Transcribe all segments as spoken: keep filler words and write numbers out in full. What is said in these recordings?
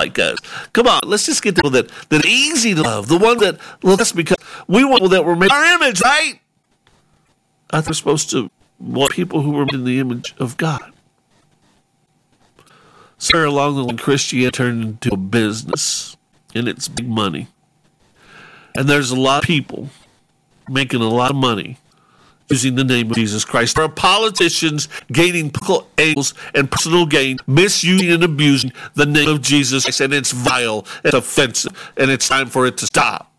like us. Come on, let's just get the people that, that are easy to love, the one that love us because we want people that were made in our image, right? I think we're supposed to want people who were made in the image of God. Somewhere along the line, Christianity turned into a business, and it's big money. And there's a lot of people making a lot of money using the name of Jesus Christ. There are politicians gaining political angles and personal gain, misusing and abusing the name of Jesus Christ, and it's vile, it's offensive, and it's time for it to stop.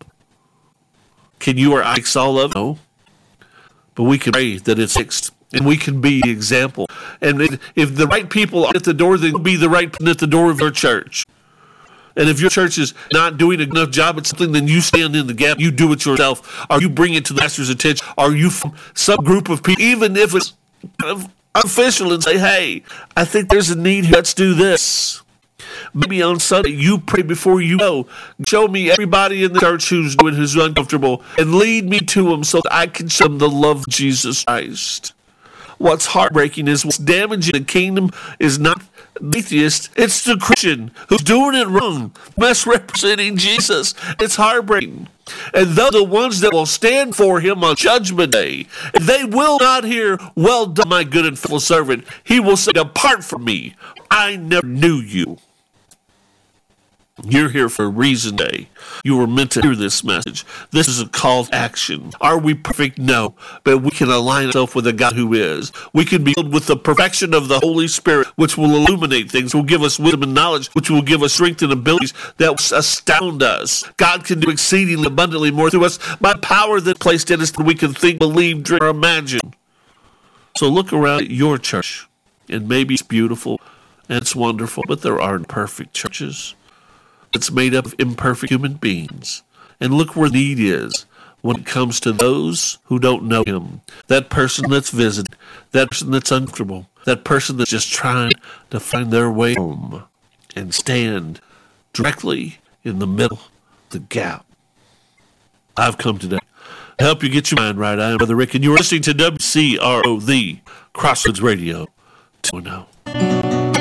Can you or I fix all of it? No. But we can pray that it's fixed, and we can be the example. And if the right people are at the door, then you'll be the right person at the door of your church. And if your church is not doing a good enough job at something, then you stand in the gap. You do it yourself. Or you bring it to the master's attention. Or you from some group of people, even if it's unofficial, and say, hey, I think there's a need here. Let's do this. Maybe on Sunday, you pray before you go. Show me everybody in the church who's doing who's uncomfortable, and lead me to them so that I can show them the love of Jesus Christ. What's heartbreaking is what's damaging the kingdom is not the atheist, it's the Christian who's doing it wrong, misrepresenting Jesus. It's heartbreaking. And they're the ones that will stand for him on Judgment Day. And they will not hear, well done, my good and faithful servant. He will say, depart from me. I never knew you. You're here for a reason today. You were meant to hear this message. This is a call to action. Are we perfect? No. But we can align ourselves with a God who is. We can be filled with the perfection of the Holy Spirit, which will illuminate things, will give us wisdom and knowledge, which will give us strength and abilities that will astound us. God can do exceedingly abundantly more through us by power that placed in us than we can think, believe, dream, or imagine. So look around at your church, and maybe it's beautiful and it's wonderful, but there aren't perfect churches. It's made up of imperfect human beings. And look where the need is when it comes to those who don't know him. That person that's visited, that person that's uncomfortable, that person that's just trying to find their way home and stand directly in the middle of the gap. I've come today to help you get your mind right. I am Brother Rick, and you're listening to W C R O, the Crossroads Radio two point oh.